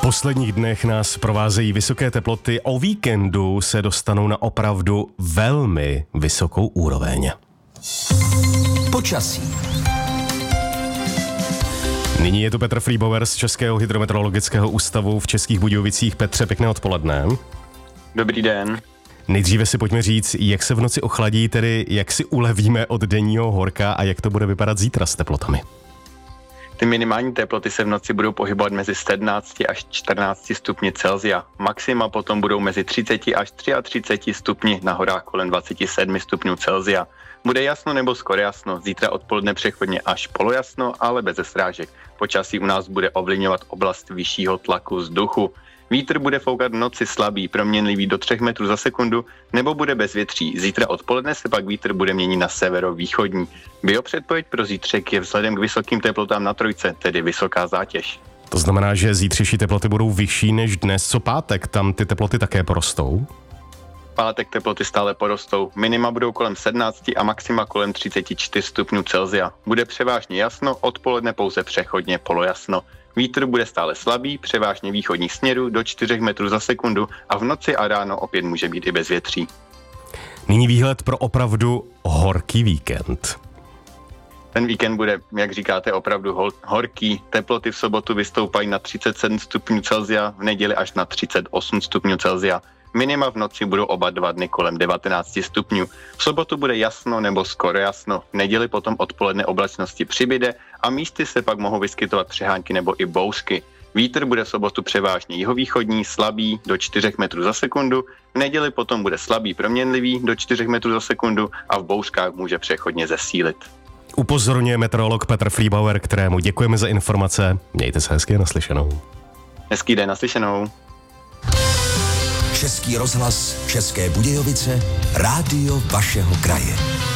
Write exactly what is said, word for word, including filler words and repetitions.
posledních dnech nás provázejí vysoké teploty, o víkendu se dostanou na opravdu velmi vysokou úroveň. Počasí. Nyní je tu Petr Friedbauer z Českého hydrometeorologického ústavu v Českých Budějovicích. Petře, pěkné odpoledne. Dobrý den. Nejdříve si pojďme říct, jak se v noci ochladí, tedy jak si ulevíme od denního horka a jak to bude vypadat zítra s teplotami. Ty minimální teploty se v noci budou pohybovat mezi sedmnácti až čtrnácti stupni Celsia. Maxima potom budou mezi třiceti až třiatřiceti stupni, na horách kolem dvacet sedm stupňů Celsia. Bude jasno nebo skoro jasno, zítra odpoledne přechodně až polojasno, ale bez srážek. Počasí u nás bude ovlivňovat oblast vyššího tlaku vzduchu. Vítr bude foukat v noci slabý, proměnlivý do třech metrů za sekundu, nebo bude bez větří. Zítra odpoledne se pak vítr bude měnit na severovýchodní. Biopředpověď pro zítřek je vzhledem k vysokým teplotám na trojce, tedy vysoká zátěž. To znamená, že zítřejší teploty budou vyšší než dnes. Co pátek? Tam ty teploty také porostou? Pátek teploty stále porostou. Minima budou kolem sedmnácti a maxima kolem třiceti čtyř stupňů Celsia. Bude převážně jasno, odpoledne pouze přechodně polojasno. Vítr bude stále slabý, převážně východních směrů do čtyřech metrů za sekundu a v noci a ráno opět může být i bez větří. Nyní výhled pro opravdu horký víkend. Ten víkend bude, jak říkáte, opravdu hol- horký. Teploty v sobotu vystoupají na třicet sedm stupňů Celsia, v neděli až na třicet osm stupňů Celsia. Minima v noci budou oba dva dny kolem devatenáct stupňů. V sobotu bude jasno nebo skoro jasno. V neděli potom odpoledne oblačnosti přibyde a místy se pak mohou vyskytovat přehánky nebo i bouřky. Vítr bude v sobotu převážně jihovýchodní, slabý do čtyřech metrů za sekundu. V neděli potom bude slabý proměnlivý do čtyřech metrů za sekundu a v bouřkách může přechodně zesílit. Upozorňuje meteorolog Petr Friedbauer, kterému děkujeme za informace. Mějte se hezky, naslyšenou. Hezký den, naslyšenou. Český rozhlas, České Budějovice, rádio vašeho kraje.